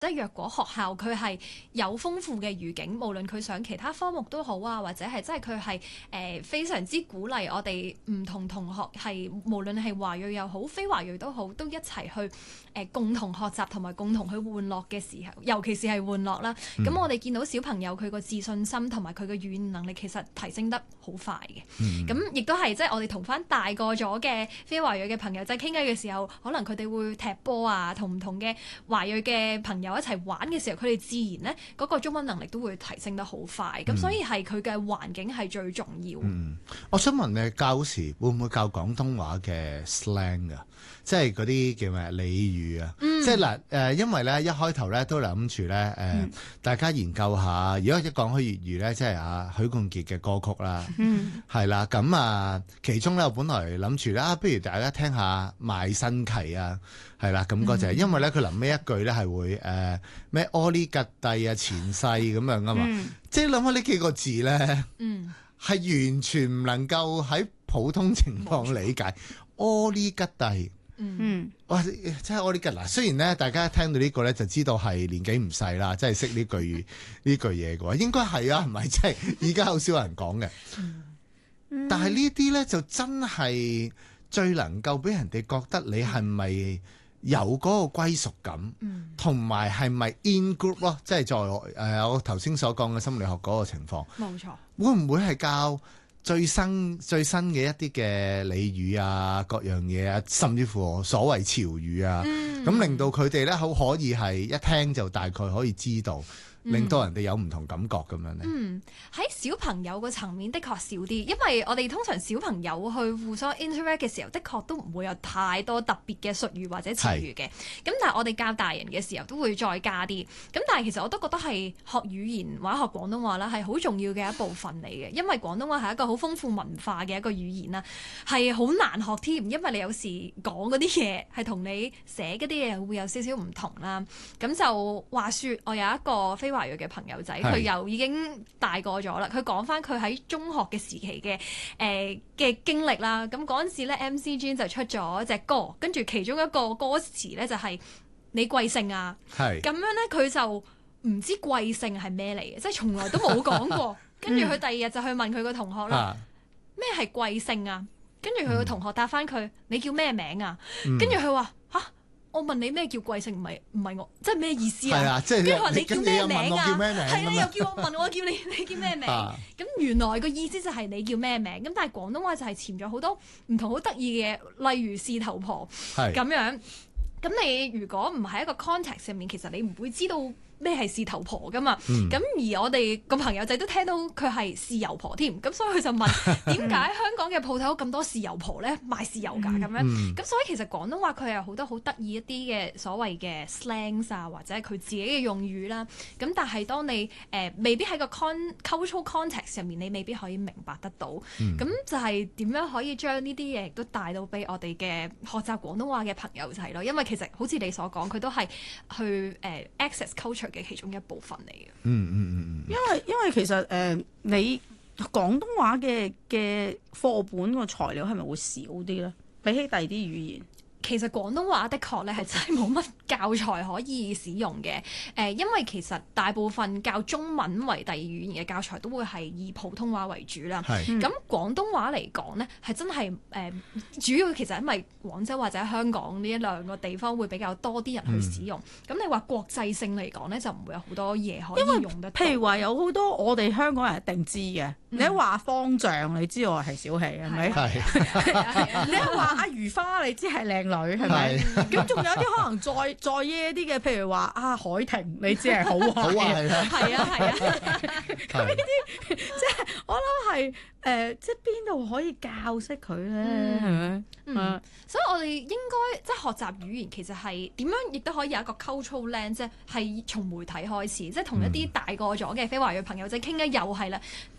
即係若果學校佢係有豐富嘅語境，無論佢上其他科目都好啊，或者係即係佢係非常之鼓勵我哋唔同同學係無論係華裔又好，非華裔都好，都一齊去共同學習同埋共同去玩樂嘅時候，尤其是係玩樂啦。咁我哋見到小朋友佢個自信心同埋佢嘅語言能力其實提升得好快嘅。咁亦都係即係我哋同翻大個咗嘅非華裔嘅朋友即係傾偈嘅時候，可能佢哋會踢波啊，同唔同嘅華裔嘅朋友一齊玩嘅時候，佢哋自然咧嗰個中文能力都會提升得好快。咁所以係佢嘅環境係最重要。 我想問你教時會唔會教廣東話嘅 slang 㗎？即係嗰啲叫咩俚語啊？即係嗱因為咧一開頭咧都諗住咧大家研究下。如果一講開粵語咧，即係許冠傑嘅歌曲啦，係啦。咁其中咧我本來諗住咧不如大家聽下賣身契啊，係啦。咁嗰就係因為咧佢臨尾一句咧係會咩阿哩吉蒂啊前世咁樣啊嘛。即係諗下呢幾個字咧，係完全唔能夠喺普通情況理解。阿哩吉蒂。哇！即係阿哩吉嗱，雖然咧大家聽到呢個咧就知道係年紀唔細啦，即係識呢句嘢嘅話，應該係啊，唔係即係而家好少人講嘅。但係呢啲咧就真係最能夠俾人哋覺得你係咪有嗰個歸屬感，同埋係咪 in group 咯？即係在我頭先所講嘅心理學嗰個情況。冇錯，會唔會係教最新嘅一啲嘅俚語啊，各樣嘢啊，甚至乎所謂潮語啊，咁令到佢哋咧好可以係一聽就大概可以知道，令到人哋有唔同感覺咁樣咧。 喺小朋友個層面的確少啲，因為我哋通常小朋友去互相 interact 嘅時候，的確都唔會有太多特別嘅術語或者詞語嘅。咁但係我哋教大人嘅時候都會再加啲。咁但係其實我都覺得係學語言或者學廣東話啦，係好重要嘅一部分嚟嘅。因為廣東話係一個好豐富文化嘅一個語言啦，係好難學添。因為你有時講嗰啲嘢係同你寫嗰啲嘢會有少少唔同啦。咁就話說，我有一個非華裔嘅朋友仔，佢又已經大個咗啦。佢講翻佢喺中學嘅時期嘅經歷啦。咁嗰陣時咧 MC Jin 就出咗隻歌，跟住其中一個歌詞咧就係你貴姓啊？咁樣咧佢就唔知貴姓係咩嚟嘅，即係從來都冇講過。跟住佢第二日就去問佢個同學啦，咩係貴姓啊？跟住佢個同學答翻佢，你叫咩名啊？跟住佢話嚇。我問你咩叫貴姓，唔係我，即係咩意思啊？跟住話你叫咩名啊？係啊，又叫我問我叫你叫咩名？咁原來個意思就係你叫咩名？咁但係廣東話就係潛咗好多唔同好得意嘅，例如事頭婆咁樣。咁你如果唔喺一個 context 上面，其實你唔會知道咩係事頭婆噶嘛。咁而我哋個朋友仔都聽到佢係豉油婆添，咁所以佢就問點解香港嘅鋪頭咁多豉油婆咧賣豉油㗎咁樣？咁所以其實廣東話佢有好多好得意一啲嘅所謂嘅 slangs 啊，或者係佢自己嘅用語啦。咁但係當你未必喺個 cultural context 上面，你未必可以明白得到。咁就係點樣可以將呢啲嘢亦都帶到俾我哋嘅學習廣東話嘅朋友仔咯？因為其實好似你所講，佢都係去access culture嘅其中一部分嚟嘅。 因為其實你廣東話嘅課本個材料係咪會少啲咧？比起第二啲語言？ 其實廣東話的確咧係真係冇乜教材可以使用嘅，因為其實大部分教中文為第二語言嘅教材都會係以普通話為主啦。咁廣東話嚟講咧，係真係主要其實因為廣州或者香港呢一兩個地方會比較多啲人去使用。咁你話國際性嚟講咧，就唔會有好多嘢可以用得到。 譬如話有好多我哋香港人一定知嘅，你一話方丈，你知我係小氣係咪？你一話阿如花，你知係靚女係咪？咁仲有啲可能再嘢啲嘅，譬如話海婷，你知係好壞，係啊。咁呢啲即係我諗係即係邊度可以教識佢咧？係咪？ 所以我哋應該即係學習語言，其實係點樣亦都可以有一個 cultural lens，即係從媒體開始，即係同一啲大個咗嘅非華裔朋友仔傾咧，又係啦。佢哋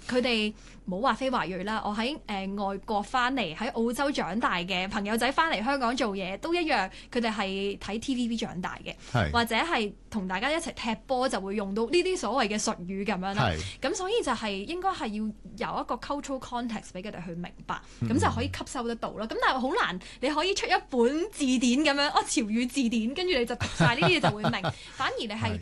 係冇話非華裔啦，我喺外國翻嚟喺澳洲長大嘅朋友仔翻嚟香港做嘢都一樣，佢哋係睇 TVB 長大嘅，或者係同大家一齊踢波就會用到呢啲所謂嘅術語咁樣啦。咁所以就係應該係要有一個 cultural context 俾佢哋去明白，咁就可以吸收得到啦。咁但係好難，你可以出一本字典咁樣，潮語字典，跟住你就讀晒呢啲嘢就會明。反而你係